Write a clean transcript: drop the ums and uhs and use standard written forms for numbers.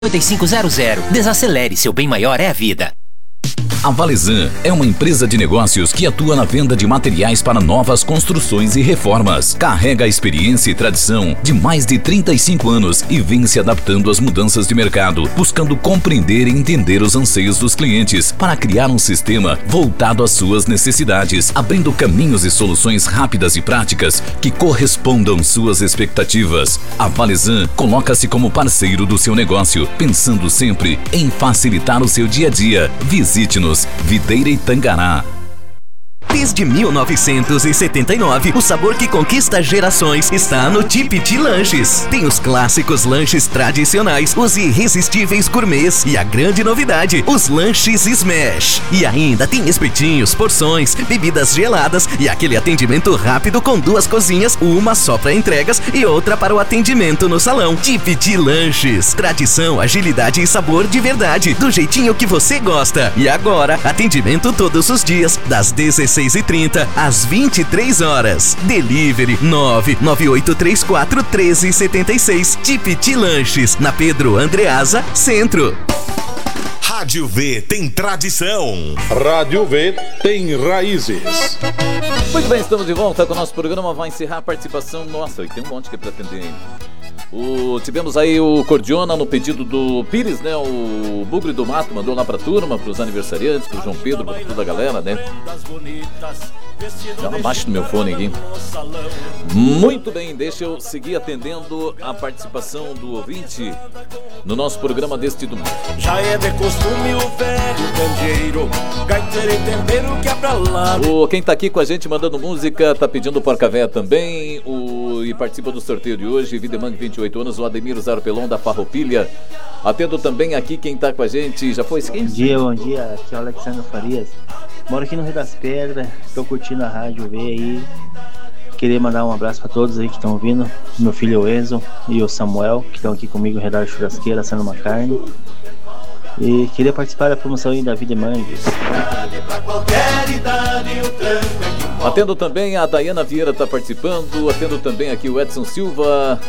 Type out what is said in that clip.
5500. Desacelere, seu bem maior é a vida. A Valesan é uma empresa de negócios que atua na venda de materiais para novas construções e reformas. Carrega a experiência e tradição de mais de 35 anos e vem se adaptando às mudanças de mercado, buscando compreender e entender os anseios dos clientes para criar um sistema voltado às suas necessidades, abrindo caminhos e soluções rápidas e práticas que correspondam suas expectativas. A Valesan coloca-se como parceiro do seu negócio, pensando sempre em facilitar o seu dia a dia. Visite-nos, Videira e Tangará. Desde 1979, o sabor que conquista gerações está no Tipiti Lanches. Tem os clássicos lanches tradicionais, os irresistíveis gourmets e a grande novidade, os lanches Smash. E ainda tem espetinhos, porções, bebidas geladas e aquele atendimento rápido com 2 cozinhas, uma só para entregas e outra para o atendimento no salão. Tipiti Lanches. Tradição, agilidade e sabor de verdade, do jeitinho que você gosta. E agora, atendimento todos os dias, das 16h30 às 23h. Delivery 998341376. Tipiti Lanches, na Pedro Andreasa, Centro. Rádio V tem tradição. Rádio V tem raízes. Muito bem, estamos de volta com o nosso programa. Vai encerrar a participação. Nossa, e tem um monte que é pra atender, hein? Tivemos aí o Cordiona no pedido do Pires, né? O Bugre do Mato mandou lá pra turma, pros aniversariantes, pro João Pedro, pra toda a galera, né? Já abaixa no meu fone aqui. Muito bem, deixa eu seguir atendendo a participação do ouvinte no nosso programa deste domingo. Já é de costume o velho candeeiro, gaiteiro e tempero que é pra lá. Quem tá aqui com a gente mandando música, tá pedindo Porca Véia também, e participa do sorteio de hoje, Videmang, 28 anos, o Ademir Zarpelon da Farroupilha. Atendo também aqui quem tá com a gente, já foi quem? Bom dia, aqui é o Alexandre Farias. Moro aqui no Rio das Pedras, tô curtindo a rádio V aí. Queria mandar um abraço pra todos aí que estão ouvindo, meu filho Enzo e o Samuel, que estão aqui comigo no Redar Churrasqueira, assando uma carne. E queria participar da promoção aí da Videmang. Atendo também a Dayana Vieira, tá participando. Atendo também aqui o Edson Silva.